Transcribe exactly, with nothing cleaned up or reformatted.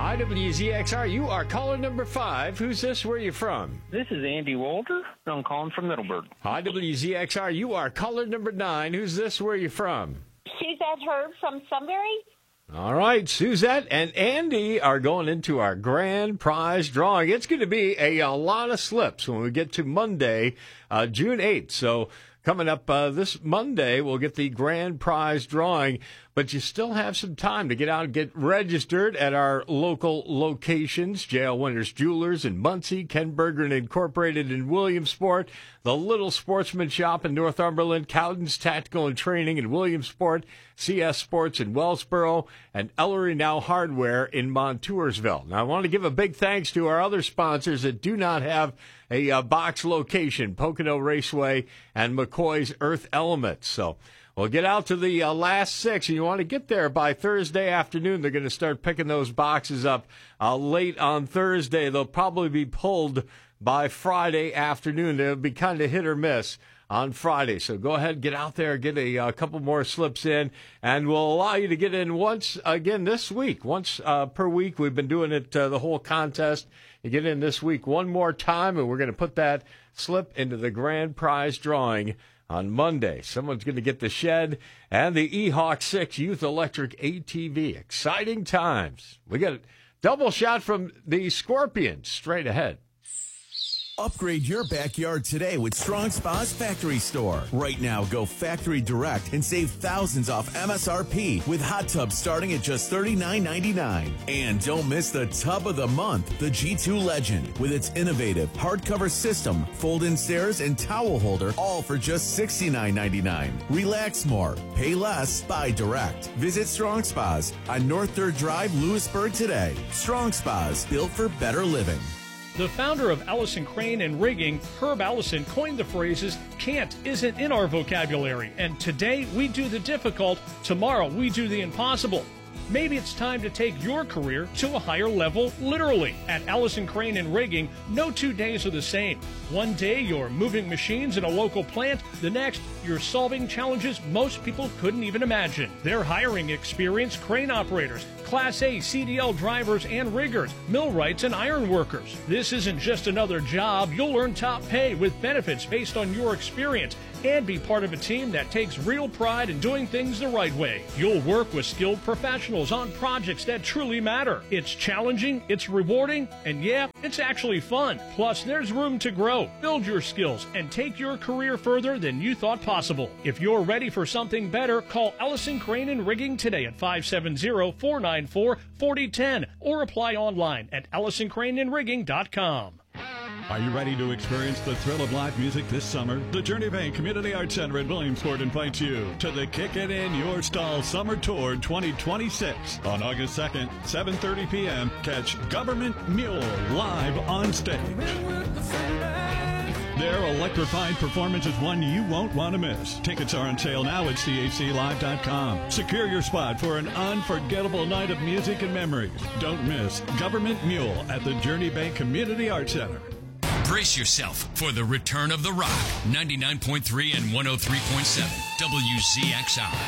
Hi, W Z X R. You are caller number five. Who's this? Where are you from? This is Andy Walter. I'm calling from Middleburg. Hi, W Z X R. You are caller number nine. Who's this? Where are you from? Suzette Herb from Sunbury. All right, Suzette and Andy are going into our grand prize drawing. It's going to be a, a lot of slips when we get to Monday, uh, June eighth. So coming up uh, this Monday, we'll get the grand prize drawing. But you still have some time to get out and get registered at our local locations. J L Winters Jewelers in Muncie, Ken Berger and Incorporated in Williamsport, the Little Sportsman Shop in Northumberland, Cowden's Tactical and Training in Williamsport, C S Sports in Wellsboro, and Ellery Now Hardware in Montoursville. Now, I want to give a big thanks to our other sponsors that do not have a uh, box location, Pocono Raceway and McCoy's Earth Elements. So we'll get out to the uh, last six, and you want to get there by Thursday afternoon. They're going to start picking those boxes up uh, late on Thursday. They'll probably be pulled by Friday afternoon. They'll be kind of hit or miss on Friday. So go ahead, get out there, get a, a couple more slips in, and we'll allow you to get in once again this week, once uh, per week. We've been doing it uh, the whole contest. You get in this week one more time, and we're going to put that slip into the grand prize drawing on Monday. Someone's going to get the Shed and the E-Hawk six Youth Electric A T V. Exciting times. We got a double shot from the Scorpions straight ahead. Upgrade your backyard today with Strong Spa's Factory Store. Right now, go factory direct and save thousands off M S R P with hot tubs starting at just thirty-nine ninety-nine. And don't miss the tub of the month, the G two Legend, with its innovative hardcover system, fold-in stairs, and towel holder, all for just sixty-nine ninety-nine. Relax more, pay less, buy direct. Visit Strong Spas on North third Drive, Lewisburg today. Strong Spas, built for better living. The founder of Allison Crane and Rigging, Herb Allison, coined the phrases, can't isn't in our vocabulary, and today we do the difficult, tomorrow we do the impossible. Maybe it's time to take your career to a higher level, literally. At Allison Crane and Rigging, no two days are the same. One day you're moving machines in a local plant, the next you're solving challenges most people couldn't even imagine. They're hiring experienced crane operators, Class A C D L drivers and riggers, millwrights and iron workers. This isn't just another job. You'll earn top pay with benefits based on your experience and be part of a team that takes real pride in doing things the right way. You'll work with skilled professionals on projects that truly matter. It's challenging, it's rewarding, and yeah, it's actually fun. Plus, there's room to grow, build your skills, and take your career further than you thought possible. If you're ready for something better, call Allison Crane and Rigging today at five seven zero, four nine four, four zero one zero or apply online at allison crane and rigging dot com. Are you ready to experience the thrill of live music this summer? The Journey Bank Community Arts Center in Williamsport invites you to the Kick It In Your Stall Summer Tour twenty twenty-six. On August second, seven thirty p.m., catch Government Mule live on stage. Their electrifying performance is one you won't want to miss. Tickets are on sale now at C H C live dot com. Secure your spot for an unforgettable night of music and memories. Don't miss Government Mule at the Journey Bank Community Arts Center. Brace yourself for the return of the rock. ninety-nine point three and one oh three point seven W Z X I.